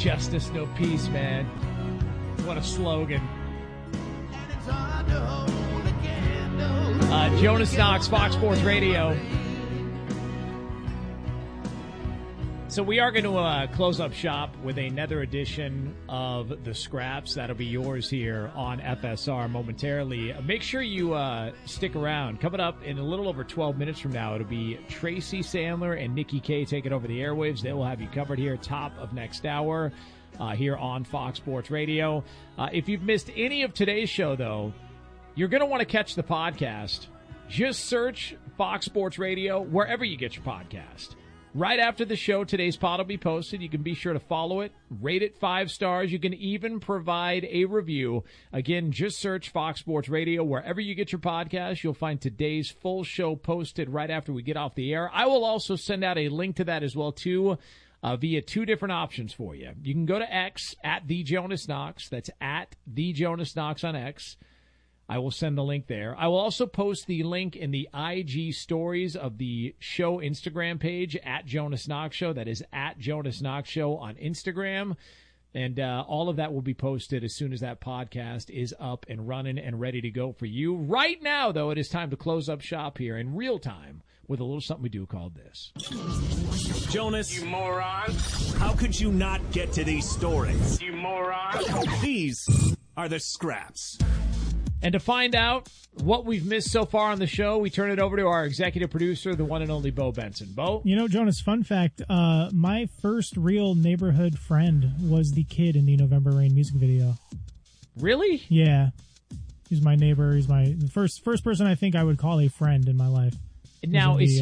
justice, no peace, man. What a slogan. Jonas Knox, Fox Sports Radio. So we are going to close up shop with another edition of The Scraps. That'll be yours here on FSR momentarily. Make sure you stick around. Coming up in a little over 12 minutes from now, it'll be Tracy Sandler and Nikki K taking over the airwaves. They will have you covered here top of next hour here on Fox Sports Radio. If you've missed any of today's show, though, you're going to want to catch the podcast. Just search Fox Sports Radio wherever you get your podcast. Right after the show, today's pod will be posted. You can be sure to follow it, rate it 5 stars. You can even provide a review. Again, just search Fox Sports Radio wherever you get your podcast. You'll find today's full show posted right after we get off the air. I will also send out a link to that as well, too, via 2 different options for you. You can go to X at The Jonas Knox. That's at The Jonas Knox on X. I will send the link there. I will also post the link in the IG stories of the show Instagram page at Jonas Knox Show. That is at Jonas Knox Show on Instagram. And all of that will be posted as soon as that podcast is up and running and ready to go for you. Right now, though, it is time to close up shop here in real time with a little something we do called this. Jonas. You moron. How could you not get to these stories? You moron. These are the Scraps. And to find out what we've missed so far on the show, we turn it over to our executive producer, the one and only Bo Benson. Bo? You know, Jonas, fun fact, my first real neighborhood friend was the kid in the November Rain music video. Really? Yeah. He's my neighbor. He's the first person I think I would call a friend in my life. Now, is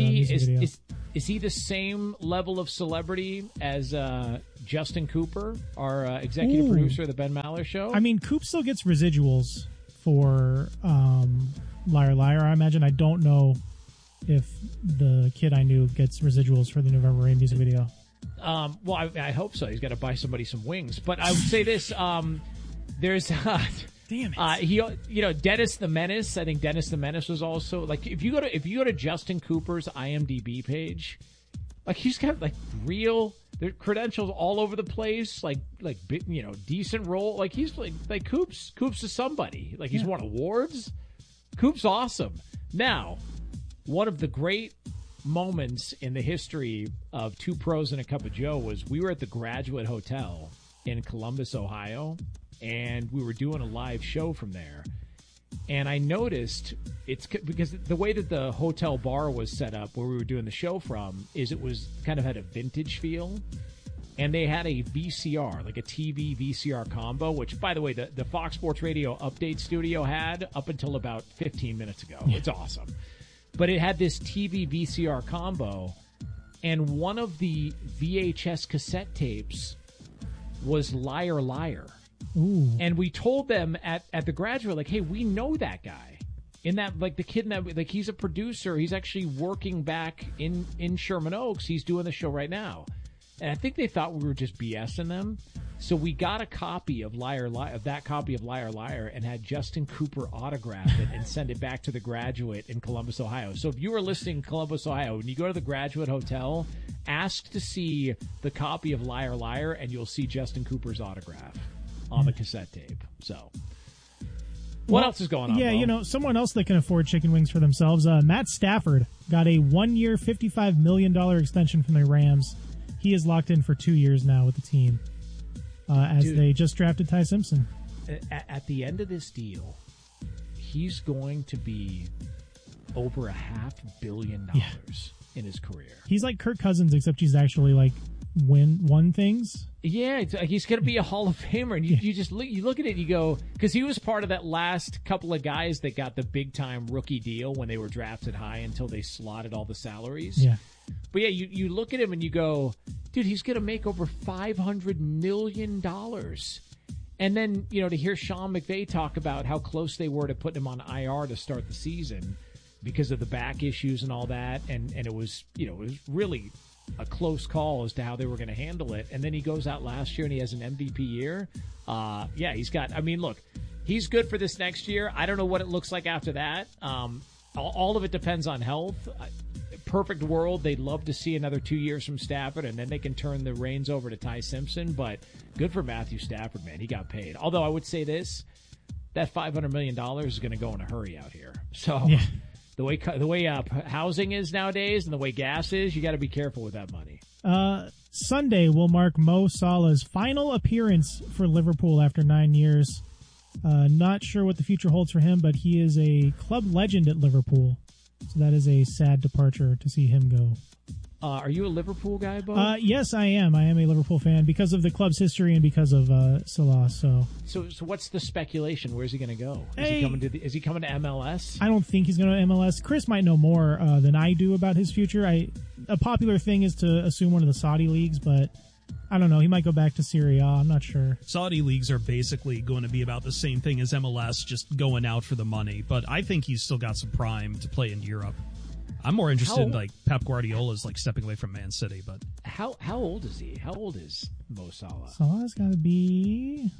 he the same level of celebrity as Justin Cooper, our executive producer of the Ben Maller Show? I mean, Coop still gets residuals for Liar Liar, I imagine. I don't know if the kid I knew gets residuals for the November Rain music video. Well, I hope so. He's got to buy somebody some wings. But I would say this: there's damn it. Dennis the Menace. I think Dennis the Menace was also like if you go to Justin Cooper's IMDb page, like he's got like real. Their credentials all over the place, like decent role. Like he's like Coops is somebody. Like he's won awards. Coop's awesome. Now, one of the great moments in the history of Two Pros and a Cup of Joe was we were at the Graduate Hotel in Columbus, Ohio, and we were doing a live show from there. And I noticed it's because the way that the hotel bar was set up where we were doing the show from is it was kind of had a vintage feel. And they had a VCR, like a TV VCR combo, which, by the way, the Fox Sports Radio update studio had up until about 15 minutes ago. It's awesome. But it had this TV VCR combo, and one of the VHS cassette tapes was Liar Liar. Ooh. And we told them at the Graduate, like, hey, we know that guy. In that, like, the kid in that, like, he's a producer. He's actually working back in Sherman Oaks. He's doing the show right now. And I think they thought we were just BSing them. So we got a copy of that copy of Liar Liar and had Justin Cooper autograph it and send it back to the Graduate in Columbus, Ohio. So if you were listening in Columbus, Ohio, when you go to the Graduate Hotel, ask to see the copy of Liar Liar, and you'll see Justin Cooper's autograph on the cassette tape. So what else is going on? Yeah, Bo? someone else that can afford chicken wings for themselves. Matt Stafford got a 1-year, $55 million extension from the Rams. He is locked in for 2 years now with the team they just drafted Ty Simpson. At the end of this deal, he's going to be over $500 million in his career. He's like Kirk Cousins, except he's actually like won things. Yeah, he's going to be a Hall of Famer, and you just look at it, and you go, because he was part of that last couple of guys that got the big time rookie deal when they were drafted high until they slotted all the salaries. Yeah, but yeah, you look at him and you go, dude, he's going to make over $500 million. And then, to hear Sean McVay talk about how close they were to putting him on IR to start the season because of the back issues and all that, and it was, it was really a close call as to how they were going to handle it. And then he goes out last year and he has an MVP year. He's got, look, he's good for this next year. I don't know what it looks like after that. All of it depends on health. perfect world, they'd love to see another 2 years from Stafford, and then they can turn the reins over to Ty Simpson. But good for Matthew Stafford, man. He got paid. Although I would say this, that $500 million is going to go in a hurry out here. So the way housing is nowadays and the way gas is, you got to be careful with that money. Sunday will mark Mo Salah's final appearance for Liverpool after 9 years. Not sure what the future holds for him, but he is a club legend at Liverpool. So that is a sad departure to see him go. Are you a Liverpool guy, Bo? Yes, I am. I am a Liverpool fan because of the club's history and because of Salah. So what's the speculation? Where's he going to go? Is he coming to MLS? I don't think he's going to MLS. Chris might know more than I do about his future. A popular thing is to assume one of the Saudi leagues, but I don't know. He might go back to Serie A. I'm not sure. Saudi leagues are basically going to be about the same thing as MLS, just going out for the money. But I think he's still got some prime to play in Europe. I'm more interested in like Pep Guardiola's like stepping away from Man City. But how old is he? How old is Mo Salah? Salah's got to be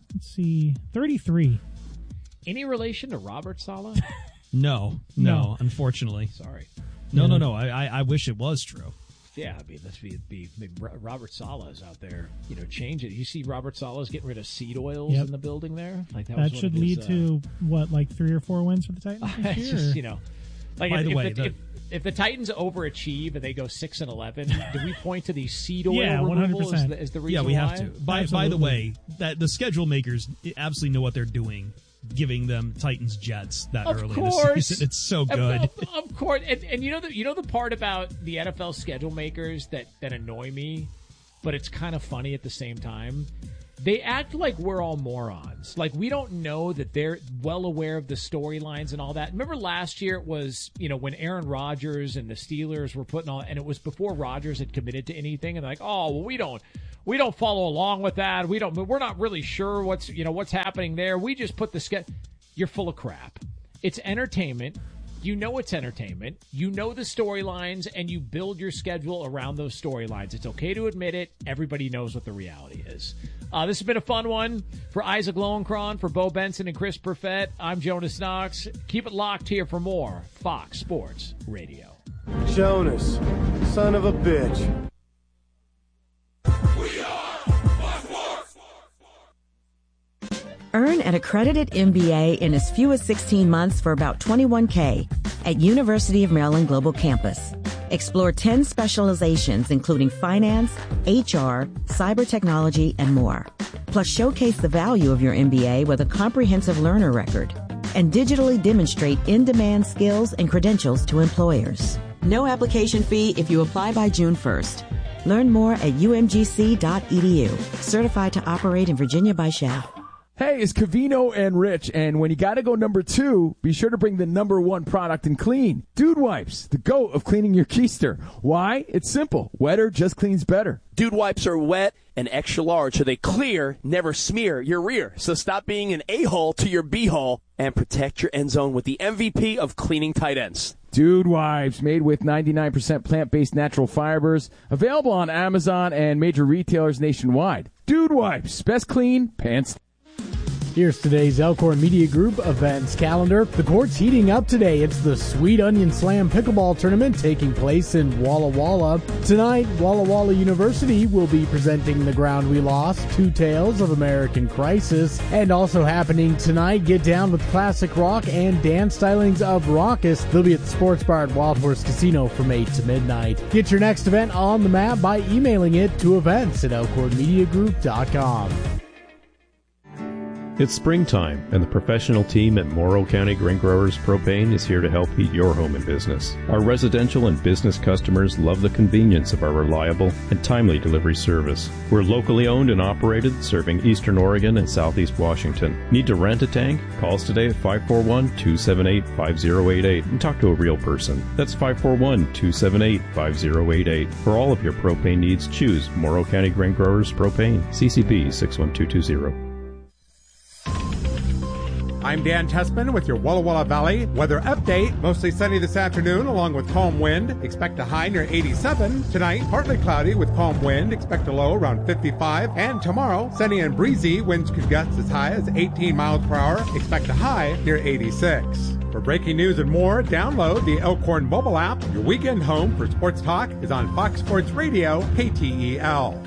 33. Any relation to Robert Saleh? No, unfortunately. Sorry. No. I wish it was true. Yeah, I mean, Robert Saleh's out there, change it. You see Robert Saleh's getting rid of seed oils in the building there? Like that should lead to, 3 or 4 wins for the Titans this year? Just, by the way, if the Titans overachieve and they go 6-11, do we point to the seed oil removal 100%. as the reason we have why? to. By the way, that the schedule makers absolutely know what they're doing, giving them Titans Jets that early in the season. It's so good. Of course. And you know the part about the NFL schedule makers that annoy me, but it's kind of funny at the same time? They act like we're all morons. Like we don't know that they're well aware of the storylines and all that. Remember last year it was, when Aaron Rodgers and the Steelers were putting all, and it was before Rodgers had committed to anything, and they're like, oh, well, we don't follow along with that. We're not really sure what's happening there. We just put the schedule. You're full of crap. It's entertainment. You know it's entertainment. You know the storylines, and you build your schedule around those storylines. It's okay to admit it. Everybody knows what the reality is. This has been a fun one. For Isaac Lowenkron, for Bo Benson and Chris Perfett, I'm Jonas Knox. Keep it locked here for more Fox Sports Radio. Jonas, son of a bitch. Earn an accredited MBA in as few as 16 months for about $21K at University of Maryland Global Campus. Explore 10 specializations, including finance, HR, cyber technology, and more. Plus, showcase the value of your MBA with a comprehensive learner record and digitally demonstrate in-demand skills and credentials to employers. No application fee if you apply by June 1st. Learn more at umgc.edu. Certified to operate in Virginia by Shaft. Hey, it's Cavino and Rich, and when you gotta go number 2, be sure to bring the number 1 product in clean. Dude Wipes, the GOAT of cleaning your keister. Why? It's simple. Wetter just cleans better. Dude Wipes are wet and extra large, so they clear, never smear your rear. So stop being an a-hole to your b-hole and protect your end zone with the MVP of cleaning tight ends. Dude Wipes, made with 99% plant-based natural fibers, available on Amazon and major retailers nationwide. Dude Wipes, best clean, pants. Here's today's Elkhorn Media Group events calendar. The court's heating up today. It's the Sweet Onion Slam Pickleball Tournament taking place in Walla Walla. Tonight, Walla Walla University will be presenting The Ground We Lost, 2 Tales of American Crisis. And also happening tonight, Get Down with Classic Rock and dance stylings of Raucous. They'll be at the Sports Bar at Wild Horse Casino from 8 to midnight. Get your next event on the map by emailing it to events@elkhornmediagroup.com. It's springtime, and the professional team at Morrow County Grain Growers Propane is here to help heat your home and business. Our residential and business customers love the convenience of our reliable and timely delivery service. We're locally owned and operated, serving Eastern Oregon and Southeast Washington. Need to rent a tank? Call us today at 541-278-5088 and talk to a real person. That's 541-278-5088. For all of your propane needs, choose Morrow County Grain Growers Propane, CCP 61220. I'm Dan Tessman with your Walla Walla Valley weather update. Mostly sunny this afternoon along with calm wind. Expect a high near 87. Tonight, partly cloudy with calm wind. Expect a low around 55. And tomorrow, sunny and breezy. Winds could gust as high as 18 miles per hour. Expect a high near 86. For breaking news and more, download the Elkhorn mobile app. Your weekend home for sports talk is on Fox Sports Radio, KTEL.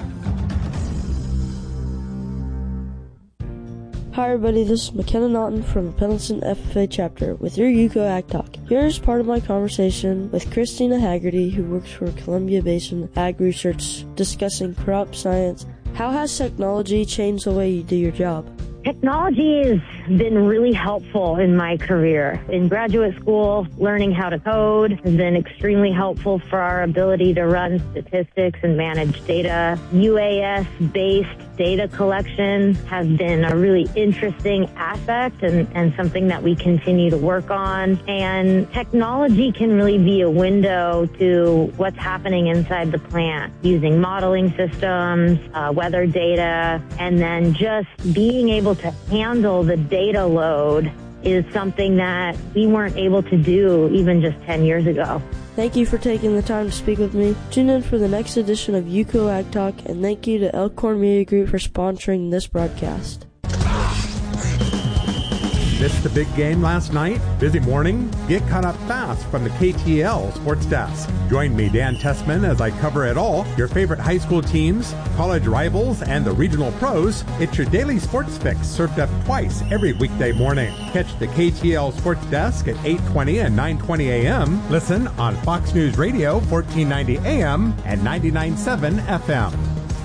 Hi everybody, this is McKenna Naughton from the Pendleton FFA chapter with your UCO Ag Talk. Here's part of my conversation with Christina Haggerty, who works for Columbia Basin Ag Research, discussing crop science. How has technology changed the way you do your job? Technology has been really helpful in my career. In graduate school, learning how to code has been extremely helpful for our ability to run statistics and manage data. UAS-based data collection has been a really interesting aspect and something that we continue to work on. And technology can really be a window to what's happening inside the plant using modeling systems, weather data, and then just being able to handle the data load is something that we weren't able to do even just 10 years ago. Thank you for taking the time to speak with me. Tune in for the next edition of UCO Ag Talk, and thank you to Elkhorn Media Group for sponsoring this broadcast. Missed the big game last night? Busy morning? Get caught up fast from the KTL Sports Desk. Join me, Dan Tessman, as I cover it all. Your favorite high school teams, college rivals, and the regional pros. It's your daily sports fix served up twice every weekday morning. Catch the KTL Sports Desk at 8:20 and 9:20 a.m. Listen on Fox News Radio, 1490 a.m. and 99.7 FM.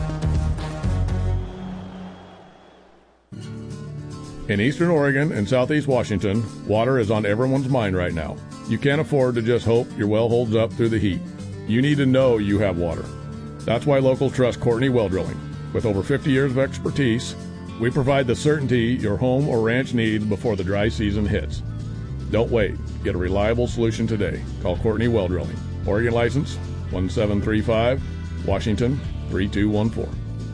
In Eastern Oregon and Southeast Washington, water is on everyone's mind right now. You can't afford to just hope your well holds up through the heat. You need to know you have water. That's why locals trust Courtney Well Drilling. With over 50 years of expertise, we provide the certainty your home or ranch needs before the dry season hits. Don't wait. Get a reliable solution today. Call Courtney Well Drilling. Oregon license 1735, Washington 3214.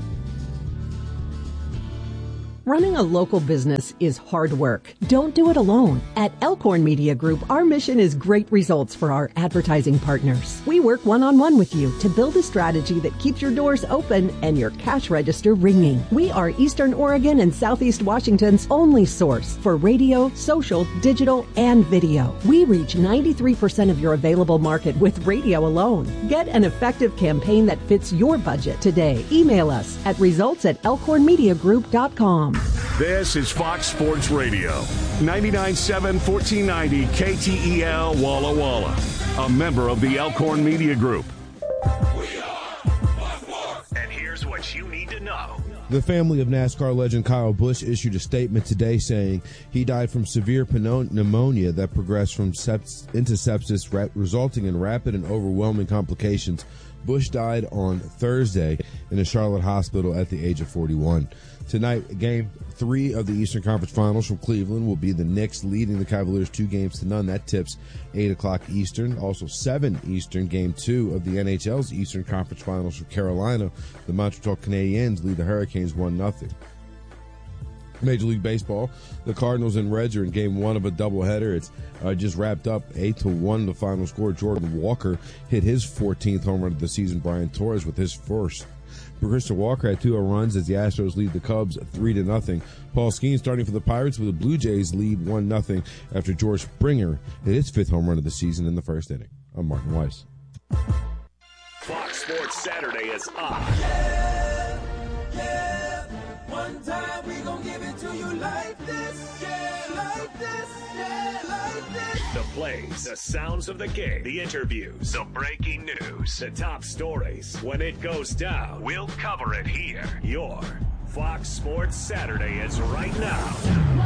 Running a local business is hard work. Don't do it alone. At Elkhorn Media Group, our mission is great results for our advertising partners. We work one-on-one with you to build a strategy that keeps your doors open and your cash register ringing. We are Eastern Oregon and Southeast Washington's only source for radio, social, digital, and video. We reach 93% of your available market with radio alone. Get an effective campaign that fits your budget today. Email us at results@elkhornmediagroup.com. This is Fox Sports Radio, 99.7 1490 KTEL Walla Walla, a member of the Elkhorn Media Group. And here's what you need to know. The family of NASCAR legend Kyle Busch issued a statement today saying he died from severe pneumonia that progressed into sepsis, resulting in rapid and overwhelming complications. Busch died on Thursday in a Charlotte hospital at the age of 41. Tonight, Game 3 of the Eastern Conference Finals from Cleveland will be the Knicks leading the Cavaliers 2-0. That tips 8 o'clock Eastern. Also 7 Eastern, Game 2 of the NHL's Eastern Conference Finals from Carolina. The Montreal Canadiens lead the Hurricanes 1-0. Major League Baseball, the Cardinals and Reds are in Game 1 of a doubleheader. It's just wrapped up 8-1 the final score. Jordan Walker hit his 14th home run of the season. Brian Torres with his first. Christian Walker had 2 runs as the Astros lead the Cubs 3-0. Paul Skeens starting for the Pirates with the Blue Jays lead 1-0 after George Springer hit his 5th home run of the season in the first inning. I'm Martin Weiss. Fox Sports Saturday is on. Yeah. One time we gon' give it to you like this. Yeah, like this. Yeah, like this. The plays, the sounds of the game, the interviews, the breaking news, the top stories. When it goes down, we'll cover it here. Your Fox Sports Saturday is right now.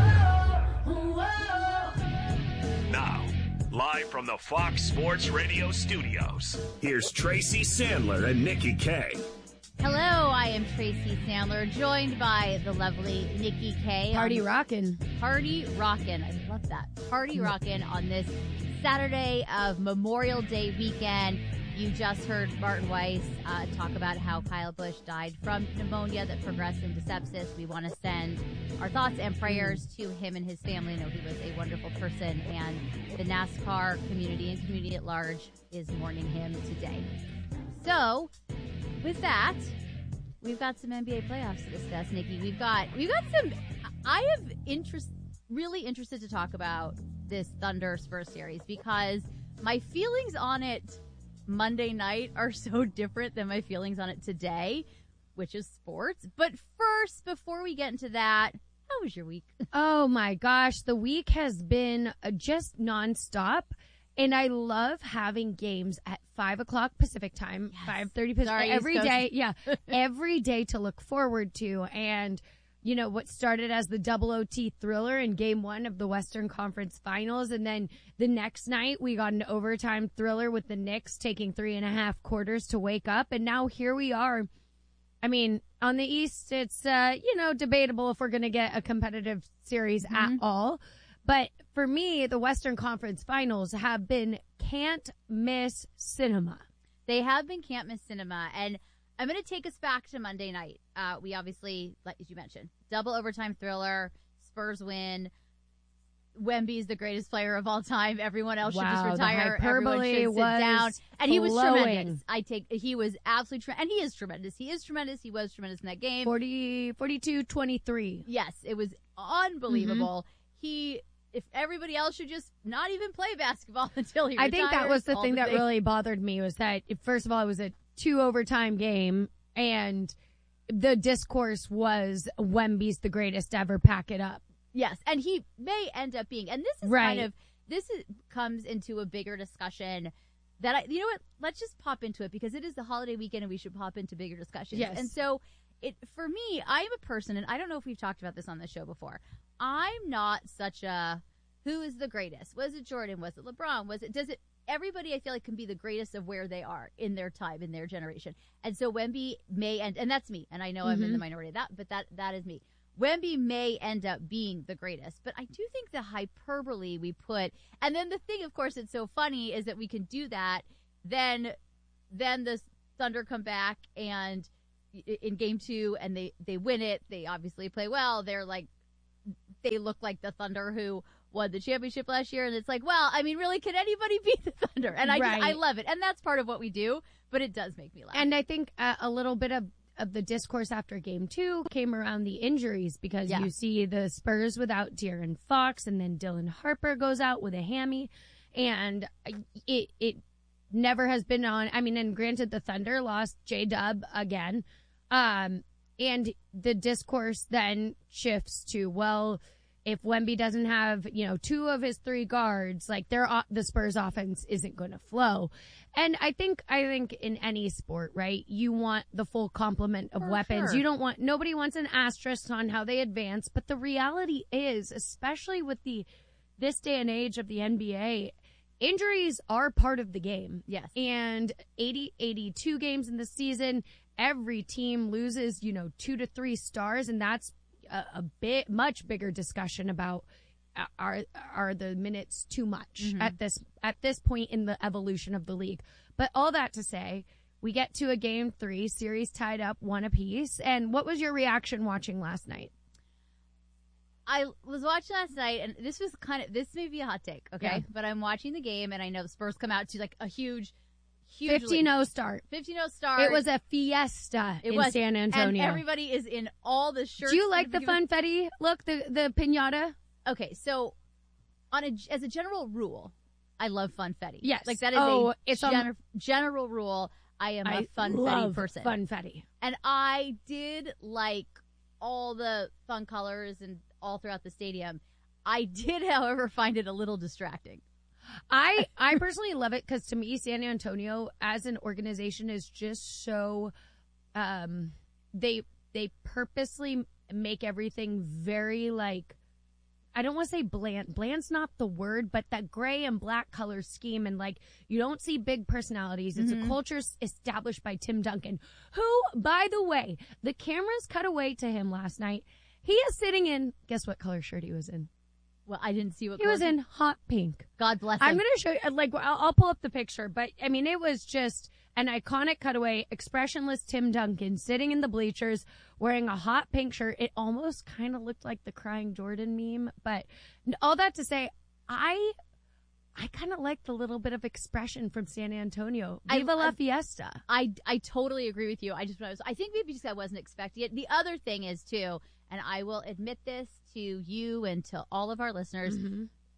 Now, live from the Fox Sports Radio studios, here's Tracy Sandler and Nikki K. Hello, I am Tracy Sandler, joined by the lovely Nikki K. Party rockin'. Party rockin'. I love that. Party rockin' on this Saturday of Memorial Day weekend. You just heard Martin Weiss talk about how Kyle Busch died from pneumonia that progressed into sepsis. We want to send our thoughts and prayers to him and his family. I know he was a wonderful person, and the NASCAR community and community at large is mourning him today. So, with that, we've got some NBA playoffs to discuss, Nikki. We've got some. I have really interested to talk about this Thunder Spurs series, because my feelings on it Monday night are so different than my feelings on it today, which is sports. But first, before we get into that, how was your week? Oh my gosh, the week has been just nonstop. And I love having games at 5 o'clock Pacific time, 5:30 Pacific, Sorry, every East Coast. day. Yeah, every day to look forward to. And, you know, what started as the double OT thriller in game 1 of the Western Conference Finals. And then the next night we got an overtime thriller with the Knicks taking 3.5 quarters to wake up. And now here we are. I mean, on the East, it's, debatable if we're going to get a competitive series at all. But for me, the Western Conference Finals have been can't miss cinema. They have been can't miss cinema. And I'm going to take us back to Monday night. We obviously, like as you mentioned, double overtime thriller, Spurs win. Wemby's the greatest player of all time. Everyone else should just retire. Everyone should sit down. And he was tremendous. He was absolutely tremendous. And he is tremendous. He is tremendous. He was tremendous in that game. 42-23. Yes, it was unbelievable. If everybody else should just not even play basketball until he retires. I think that was the thing that really bothered me, was that, first of all, it was a 2 overtime game, and the discourse was Wemby's the greatest ever, pack it up. Yes, and he may end up being, and this is comes into a bigger discussion that you know what? Let's just pop into it, because it is the holiday weekend and we should pop into bigger discussions. Yes. And so for me, I am a person, and I don't know if we've talked about this on the show before. I'm not such a, who is the greatest? Was it Jordan? Was it LeBron? Everybody I feel like can be the greatest of where they are in their time, in their generation. And so Wemby may end, and that's me, and I know I'm in the minority of that, but that is me. Wemby may end up being the greatest, but I do think the hyperbole we put, and then the thing, of course, that's so funny is that we can do that. Then the Thunder come back and in game 2, and they win it. They obviously play well. They look like the Thunder who won the championship last year, and it's like, well, I mean, really, can anybody beat the Thunder? And I love it, and that's part of what we do, but it does make me laugh. And I think a little bit of the discourse after game 2 came around the injuries, because you see the Spurs without De'Aaron Fox, and then Dylan Harper goes out with a hammy, and it never has been on. I mean, and granted, the Thunder lost J-Dub again, and the discourse then shifts to, well, if Wemby doesn't have, 2 of his 3 guards, like the Spurs offense isn't going to flow. And I think in any sport, right, you want the full complement of weapons. Sure. Nobody wants an asterisk on how they advance. But the reality is, especially with this day and age of the NBA, injuries are part of the game. Yes. And 82 games in the season, every team loses, 2 to 3 stars, and that's much bigger discussion about are the minutes too much at this point in the evolution of the league. But all that to say, we get to a game 3 series tied up 1 apiece. And what was your reaction watching last night? I was watching last night, and this may be a hot take, okay? Yeah. But I'm watching the game, and I know the Spurs come out to like a huge 15-0 start. 15-0 start. It was a fiesta in San Antonio. And everybody is in all the shirts. Do you like the funfetti look, the piñata? Okay, so as a general rule, I love funfetti. Yes. Like that is general rule. I am a funfetti person. Funfetti. And I did like all the fun colors and all throughout the stadium. I did, however, find it a little distracting. I personally love it, because to me, San Antonio as an organization is just so, they purposely make everything very, like, I don't want to say bland. Bland's not the word, but that gray and black color scheme, and like, you don't see big personalities. It's a culture established by Tim Duncan, who, by the way, the cameras cut away to him last night. He is sitting in, guess what color shirt he was in? Well, I didn't see what he was in. Hot pink. God bless him. I'm going to show you, like, I'll pull up the picture, but I mean, it was just an iconic cutaway, expressionless Tim Duncan sitting in the bleachers wearing a hot pink shirt. It almost kind of looked like the Crying Jordan meme, but all that to say, I kind of like the little bit of expression from San Antonio. Viva la fiesta. I totally agree with you. I think maybe just I wasn't expecting it. The other thing is too, and I will admit this to you and to all of our listeners,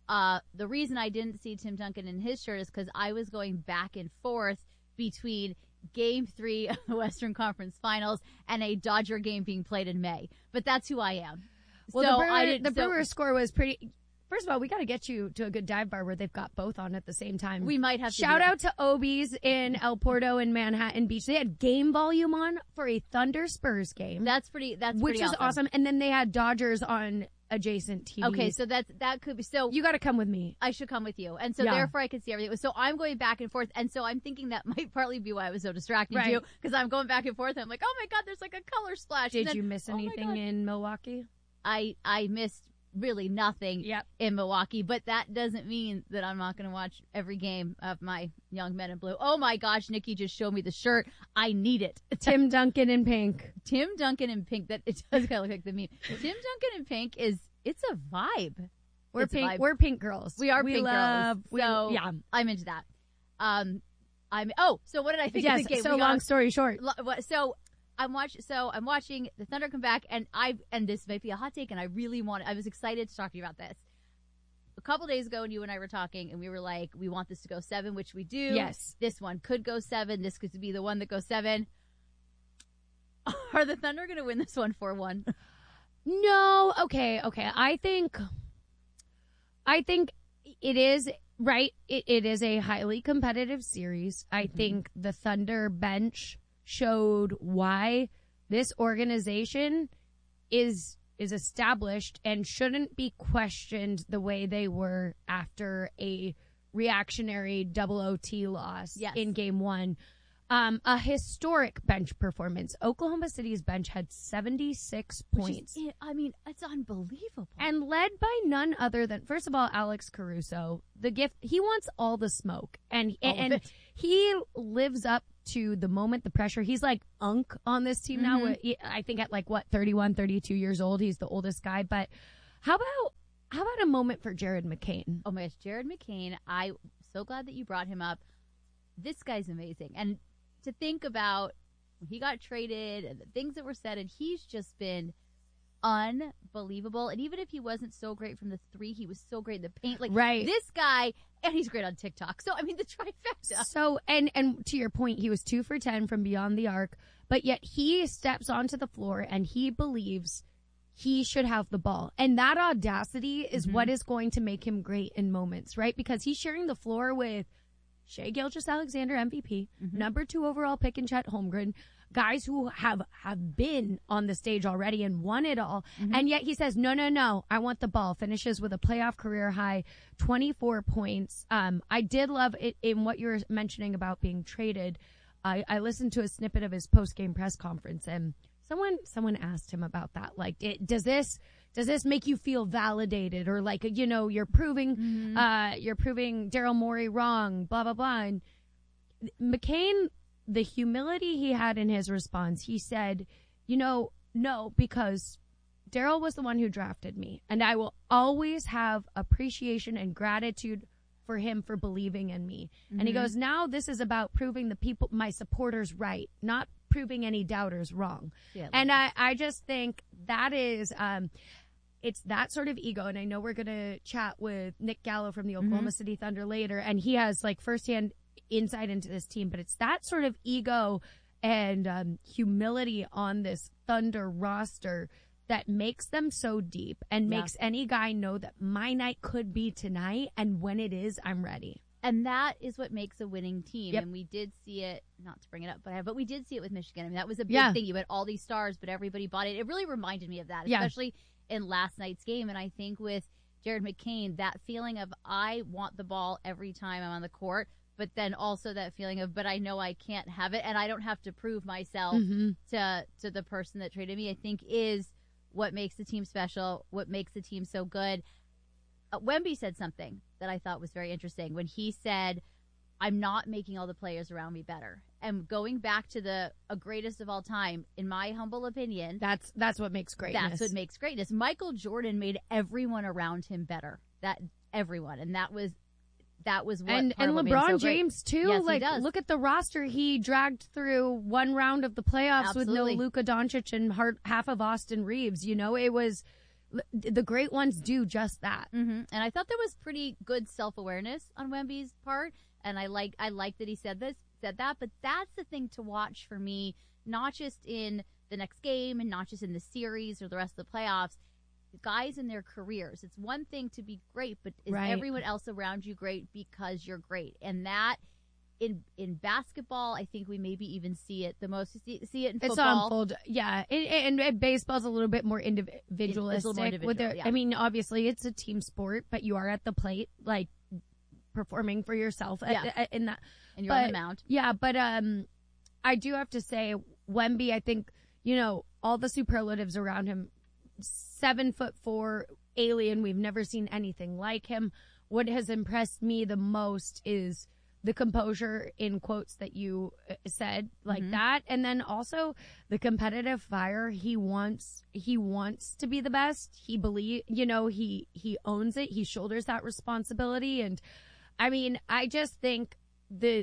The reason I didn't see Tim Duncan in his shirt is because I was going back and forth between Game 3 of the Western Conference Finals and a Dodger game being played in May. But that's who I am. Well, So the Brewers score was pretty. First of all, we got to get you to a good dive bar where they've got both on at the same time. We might have to Shout out to Obies in El Porto in Manhattan Beach. They had game volume on for a Thunder Spurs game. That's pretty which is awesome. And then they had Dodgers on adjacent TVs. Okay, so that could be so. You got to come with me. I should come with you, and so Yeah. therefore I could see everything. So I'm going back and forth, and so I'm thinking that might partly be why I was so distracted Right. too, because I'm going back and forth. And I'm like, oh my god, there's like a color splash. Did And then, you miss oh my anything God. in Milwaukee? I missed really nothing in Milwaukee, but that doesn't mean that I'm not going to watch every game of my Young Men in Blue. Oh my gosh, Nikki just showed me the shirt. I need it. Tim Duncan in pink. Tim Duncan in pink. That it does kind of look like the meme. Tim Duncan in pink it's a vibe. We're It's a pink. vibe. We're pink girls. We are we pink love, girls. So yeah. I'm into that. So what did I think Yes. of the game? So long story short. So I'm watching the Thunder come back, and this might be a hot take, and I was excited to talk to you about this. A couple days ago, when you and I were talking, and we were like, we want this to go 7, which we do. Yes. This one could go 7. This could be the one that goes 7. Are the Thunder going to win this one 4-1? No. Okay. I think it is right. It is a highly competitive series. I think the Thunder bench showed why this organization is established and shouldn't be questioned the way they were after a reactionary double OT loss in game 1. A historic bench performance. Oklahoma City's bench had 76 points. It's unbelievable. And led by none other than, first of all, Alex Caruso. The gift, he wants all the smoke. And he lives up to the moment, the pressure. He's like Unk on this team now. I think at 31, 32 years old. He's the oldest guy. But how about a moment for Jared McCain? Oh my gosh, Jared McCain. I'm so glad that you brought him up. This guy's amazing. And to think about when he got traded and the things that were said, and he's just been unbelievable. And even if he wasn't so great from the 3, he was so great in the paint. This guy, and he's great on TikTok. So, the trifecta. So, and to your point, he was 2 for 10 from beyond the arc, but yet he steps onto the floor and he believes he should have the ball. And that audacity is what is going to make him great in moments, right? Because he's sharing the floor with Shai Gilgeous-Alexander, MVP, number 2 overall pick in Chet Holmgren, guys who have been on the stage already and won it all. And yet he says, no, I want the ball. Finishes with a playoff career high, 24 points. I did love it in what you were mentioning about being traded. I listened to a snippet of his post-game press conference, and someone asked him about that. Like, does this make you feel validated, or you're proving Daryl Morey wrong, blah blah blah? And McCain, the humility he had in his response, he said, no, because Daryl was the one who drafted me, and I will always have appreciation and gratitude for him for believing in me. And he goes, now this is about proving the people, my supporters, right, not proving any doubters wrong. And I just think that is, it's that sort of ego. And I know we're going to chat with Nick Gallo from the Oklahoma City Thunder later, and he has firsthand insight into this team, but it's that sort of ego and humility on this Thunder roster that makes them so deep and makes any guy know that my night could be tonight, and when it is, I'm ready. And that is what makes a winning team. And we did see it, not to bring it up, but we did see it with Michigan. That was a big thing. You had all these stars, but everybody bought it. It really reminded me of that, especially in last night's game. And I think with Jared McCain, that feeling of I want the ball every time I'm on the court, but then also that feeling of, but I know I can't have it, and I don't have to prove myself to the person that traded me, I think is what makes the team special, what makes the team so good. Wemby said something that I thought was very interesting when he said, I'm not making all the players around me better. And going back to the greatest of all time, in my humble opinion, that's what makes greatness. That's what makes greatness. Michael Jordan made everyone around him better. Everyone. And that was what and LeBron James too. Yes, he does. Look at the roster he dragged through one round of the playoffs with no Luka Doncic and half of Austin Reeves. It was the great ones do just that. Mm-hmm. And I thought there was pretty good self-awareness on Wemby's part, and I like that he said that. But that's the thing to watch for me, not just in the next game and not just in the series or the rest of the playoffs. Guys in their careers, it's one thing to be great, but is everyone else around you great because you're great? And that in basketball, I think we maybe even see it the most. See it in football. It's on fold, yeah. And baseball's a little bit more individualistic. It's a little more individual, I mean, obviously, it's a team sport, but you are at the plate, like performing for yourself. In that, and you're on the mound. Yeah, but I do have to say, Wemby, I think, all the superlatives around him. 7'4" alien. We've never seen anything like him. What has impressed me the most is the composure, in quotes, that you said, like that, and then also the competitive fire. He wants to be the best. He he owns it. He shoulders that responsibility, and I mean, I just think the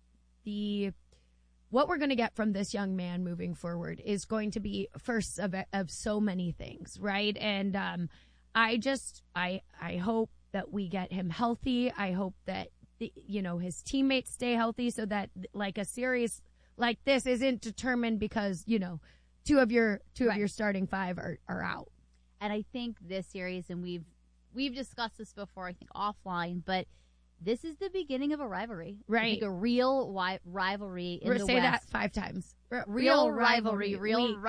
what we're going to get from this young man moving forward is going to be first of so many things, right? And I hope that we get him healthy. I hope that his teammates stay healthy, so that like a series like this isn't determined because two of your starting five are out. And I think this series, and we've discussed this before, I think offline, but this is the beginning of a rivalry. Right. I think a real rivalry in the West. We're going to say that 5 times. Real rivalry.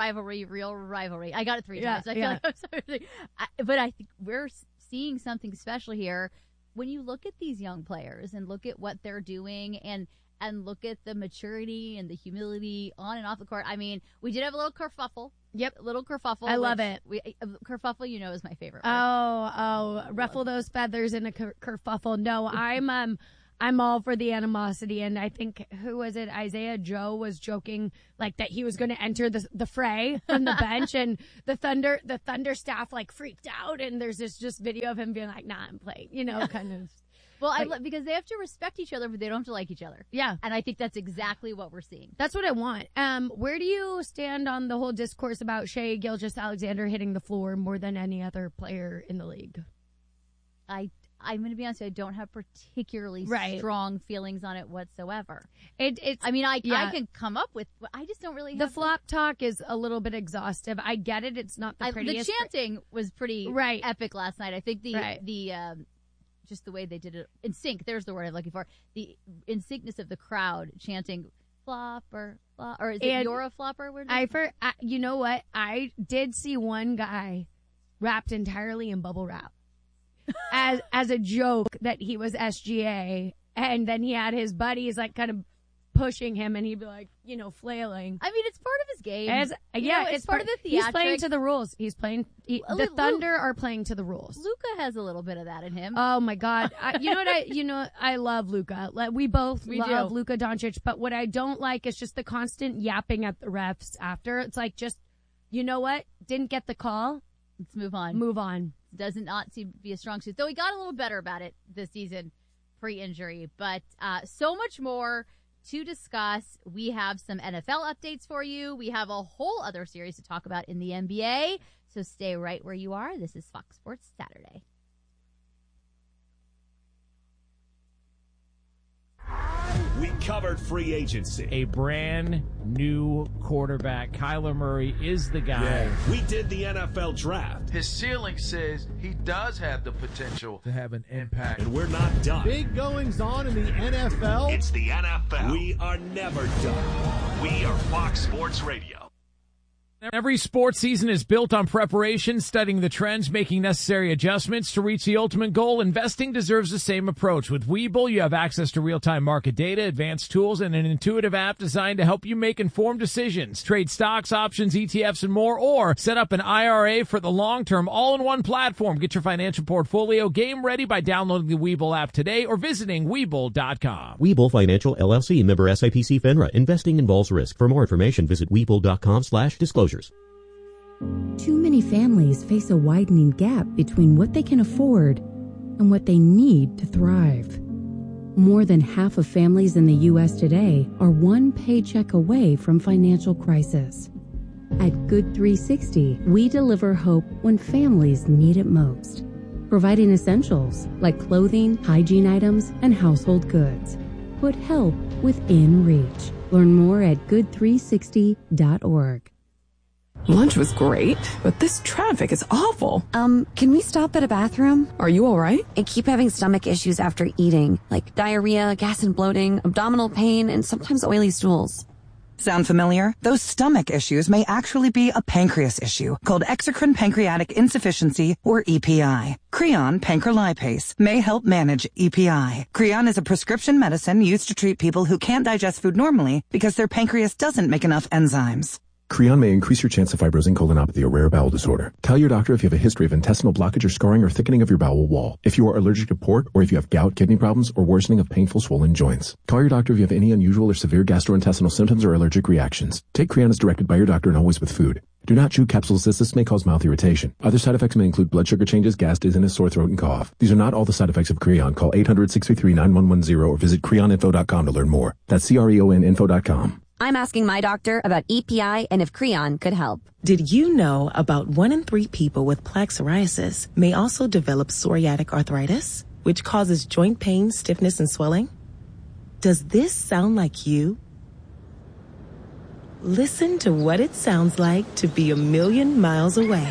I got it 3 times. I feel like I'm sorry. But I think we're seeing something special here. When you look at these young players and look at what they're doing and look at the maturity and the humility on and off the court. I mean, we did have a little kerfuffle. Yep. A little kerfuffle. I love it. Kerfuffle, is my favorite word. Oh, ruffle those feathers in a kerfuffle. No, I'm all for the animosity. And I think, who was it? Isaiah Joe was joking like that he was going to enter the fray from the bench, and the Thunder staff like freaked out. And there's this just video of him being like, "Nah, I'm playing," kind of. Well, because they have to respect each other, but they don't have to like each other. Yeah. And I think that's exactly what we're seeing. That's what I want. Where do you stand on the whole discourse about Shai Gilgeous-Alexander hitting the floor more than any other player in the league? I'm going to be honest, I don't have particularly strong feelings on it whatsoever. I can come up with, I just don't really have. The flop talk is a little bit exhaustive. I get it. It's not the prettiest. The chanting was pretty epic last night. I think just the way they did it in sync. There's the word I'm looking for. The in syncness of the crowd chanting flopper, or is it you're a flopper? You know what? I did see one guy wrapped entirely in bubble wrap as a joke that he was SGA, and then he had his buddies like kind of pushing him, and he'd be like, flailing. I mean, it's part of his game. It's part of the theatrics. He's playing to the rules. He's playing. The Thunder are playing to the rules. Luka has a little bit of that in him. Oh my God! I love Luka. We both love Luka Doncic, but what I don't like is just the constant yapping at the refs after. It's like, just, you know what? Didn't get the call. Let's move on. Move on. Does not seem to be a strong suit, though. He got a little better about it this season, pre-injury, but so much more to discuss. We have some NFL updates for you. We have a whole other series to talk about in the NBA. So stay right where you are. This is Fox Sports Saturday. We covered free agency. A brand new quarterback. Kyler Murray is the guy. Yeah. We did the NFL draft. His ceiling says he does have the potential to have an impact. And we're not done. Big goings on in the NFL. It's the NFL. We are never done. We are Fox Sports Radio. Every sports season is built on preparation, studying the trends, making necessary adjustments to reach the ultimate goal. Investing deserves the same approach. With Webull, you have access to real-time market data, advanced tools, and an intuitive app designed to help you make informed decisions. Trade stocks, options, ETFs, and more, or set up an IRA for the long term, all in one platform. Get your financial portfolio game ready by downloading the Webull app today or visiting Webull.com. Webull Financial LLC, member SIPC FINRA. Investing involves risk. For more information, visit Webull.com/disclosures. Too many families face a widening gap between what they can afford and what they need to thrive. More than half of families in the U.S. today are one paycheck away from financial crisis. At Good 360, we deliver hope when families need it most, providing essentials like clothing, hygiene items, and household goods. Put help within reach. Learn more at good360.org. Lunch was great, but this traffic is awful. Can we stop at a bathroom? Are you all right? I keep having stomach issues after eating, like diarrhea, gas and bloating, abdominal pain, and sometimes oily stools. Sound familiar? Those stomach issues may actually be a pancreas issue called exocrine pancreatic insufficiency, or EPI. Creon pancrelipase may help manage EPI. Creon is a prescription medicine used to treat people who can't digest food normally because their pancreas doesn't make enough enzymes. Creon may increase your chance of fibrosing colonopathy, a rare bowel disorder. Tell your doctor if you have a history of intestinal blockage or scarring or thickening of your bowel wall, if you are allergic to pork, or if you have gout, kidney problems, or worsening of painful swollen joints. Call your doctor if you have any unusual or severe gastrointestinal symptoms or allergic reactions. Take Creon as directed by your doctor and always with food. Do not chew capsules as this may cause mouth irritation. Other side effects may include blood sugar changes, gas, dizziness, sore throat, and cough. These are not all the side effects of Creon. Call 800-633-9110 or visit creoninfo.com to learn more. That's CREONinfo.com. I'm asking my doctor about EPI and if Creon could help. Did you know about 1 in 3 people with plaque psoriasis may also develop psoriatic arthritis, which causes joint pain, stiffness, and swelling? Does this sound like you? Listen to what it sounds like to be 1,000,000 miles away.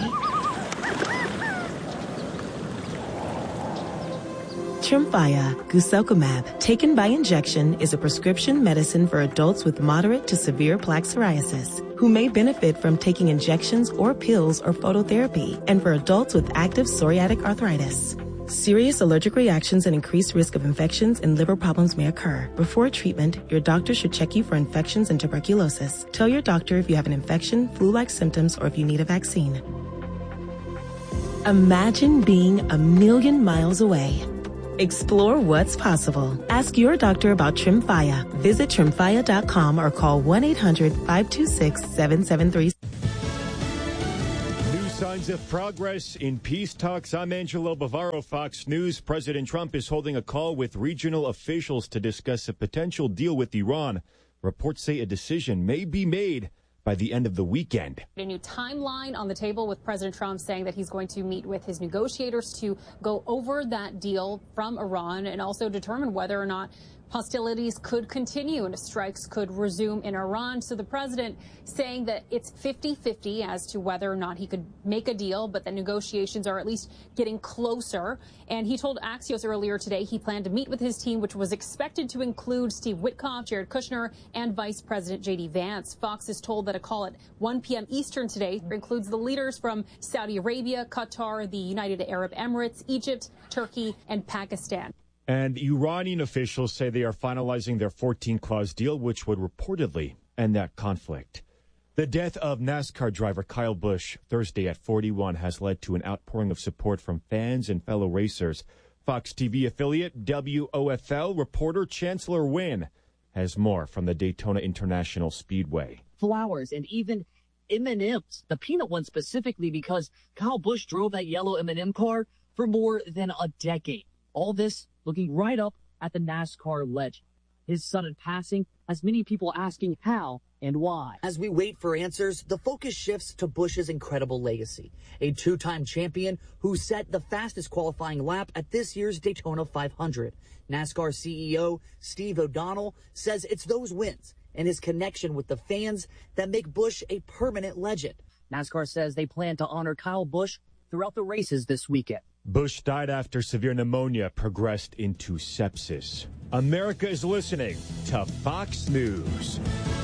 Tremfya guselkumab, taken by injection, is a prescription medicine for adults with moderate to severe plaque psoriasis who may benefit from taking injections or pills or phototherapy, and for adults with active psoriatic arthritis. Serious allergic reactions and increased risk of infections and liver problems may occur. Before treatment, your doctor should check you for infections and tuberculosis. Tell your doctor if you have an infection, flu-like symptoms, or if you need a vaccine. Imagine being 1,000,000 miles away. Explore what's possible. Ask your doctor about Tremfya. Visit Tremfya.com or call 1-800-526-7737. New signs of progress in peace talks. I'm Angelo Bavaro, Fox News. President Trump is holding a call with regional officials to discuss a potential deal with Iran. Reports say a decision may be made by the end of the weekend. A new timeline on the table with President Trump saying that he's going to meet with his negotiators to go over that deal from Iran and also determine whether or not hostilities could continue and strikes could resume in Iran. So the president saying that it's 50-50 as to whether or not he could make a deal, but the negotiations are at least getting closer. And he told Axios earlier today he planned to meet with his team, which was expected to include Steve Witkoff, Jared Kushner, and Vice President J.D. Vance. Fox is told that a call at 1 p.m. Eastern today includes the leaders from Saudi Arabia, Qatar, the United Arab Emirates, Egypt, Turkey, and Pakistan. And Iranian officials say they are finalizing their 14-clause deal, which would reportedly end that conflict. The death of NASCAR driver Kyle Busch Thursday at 41 has led to an outpouring of support from fans and fellow racers. Fox TV affiliate WOFL reporter Chancellor Wynn has more from the Daytona International Speedway. Flowers and even M&Ms, the peanut one specifically, because Kyle Busch drove that yellow M&M car for more than a decade. All this looking right up at the NASCAR legend. His sudden passing has many people asking how and why. As we wait for answers, the focus shifts to Busch's incredible legacy. A two-time champion who set the fastest qualifying lap at this year's Daytona 500. NASCAR CEO Steve O'Donnell says it's those wins and his connection with the fans that make Busch a permanent legend. NASCAR says they plan to honor Kyle Busch throughout the races this weekend. Busch died after severe pneumonia progressed into sepsis. America is listening to Fox News.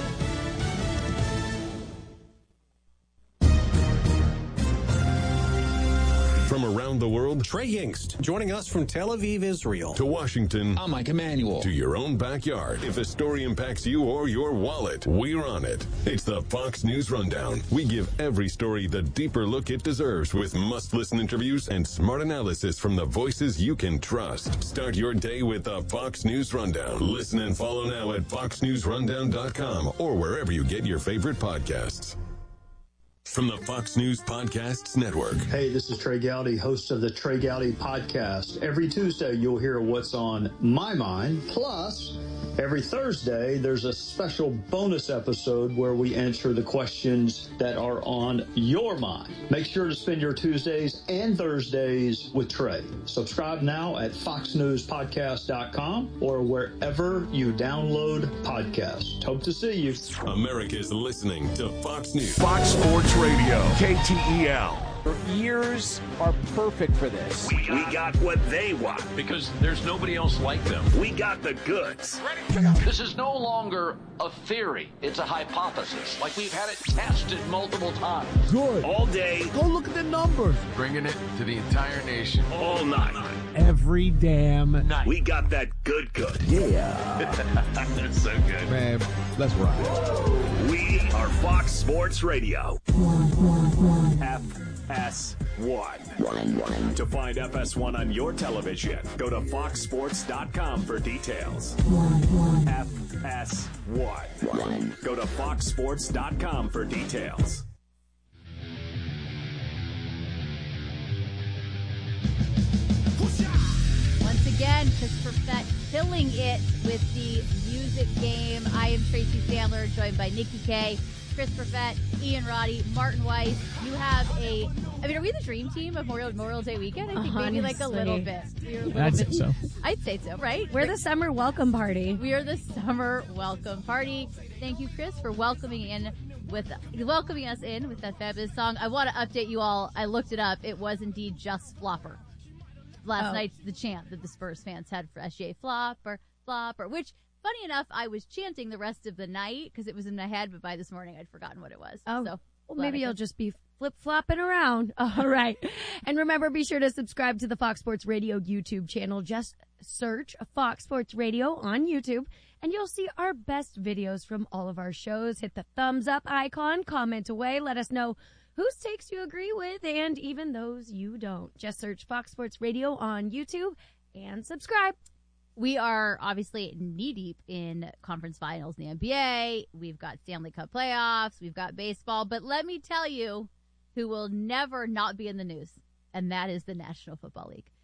From around the world, Trey Yingst, joining us from Tel Aviv, Israel. To Washington. I'm Mike Emanuel. To your own backyard. If a story impacts you or your wallet, we're on it. It's the Fox News Rundown. We give every story the deeper look it deserves with must-listen interviews and smart analysis from the voices you can trust. Start your day with the Fox News Rundown. Listen and follow now at foxnewsrundown.com or wherever you get your favorite podcasts. From the Fox News Podcasts Network. Hey, this is Trey Gowdy, host of the Trey Gowdy Podcast. Every Tuesday, you'll hear what's on my mind. Plus, Every Thursday, there's a special bonus episode where we answer the questions that are on your mind. Make sure to spend your Tuesdays and Thursdays with Trey. Subscribe now at foxnewspodcast.com or wherever you download podcasts. Hope to see you. America's listening to Fox News. Fox Sports Radio, KTEL. Your ears are perfect for this. We got what they want. Because there's nobody else like them. We got the goods. This is no longer a theory. It's a hypothesis. Like we've had it tested multiple times. Good. All day. Go look at the numbers. Bringing it to the entire nation. All night. Every damn night. We got that good. Yeah. That's so good. Man, let's rock. We are Fox Sports Radio. FS1. To find FS1 on your television, go to foxsports.com for details. FS1. Go to foxsports.com for details. Once again, Christopher Fett killing it with the music game. I am Tracy Sandler, joined by Nikki K, Christopher Fett, Ian Roddy, Martin Weiss. You have are we the dream team of Memorial Day weekend? I think maybe like a little bit. I'd say so. I'd say so, right? We're the summer welcome party. We are the summer welcome party. Thank you, Chris, for welcoming us in with that fabulous song. I want to update you all. I looked it up. It was indeed just Flopper. Last night's the chant that the Spurs fans had for SGA Flopper, which, funny enough, I was chanting the rest of the night because it was in my head, but by this morning I'd forgotten what it was. Oh, so well, maybe you'll just be flip-flopping around. All right. And remember, be sure to subscribe to the Fox Sports Radio YouTube channel. Just search Fox Sports Radio on YouTube, and you'll see our best videos from all of our shows. Hit the thumbs up icon, comment away, let us know whose takes you agree with, and even those you don't. Just search Fox Sports Radio on YouTube and subscribe. We are obviously knee-deep in conference finals in the NBA. We've got Stanley Cup playoffs. We've got baseball. But let me tell you who will never not be in the news, and that is the National Football League.